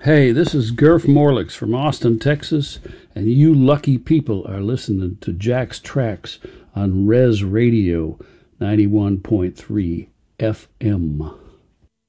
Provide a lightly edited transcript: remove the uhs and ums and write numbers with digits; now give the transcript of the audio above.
Hey, this is Gurf Morlix from Austin, Texas, and you lucky people are listening to Jack's Tracks on Res Radio 91.3 FM.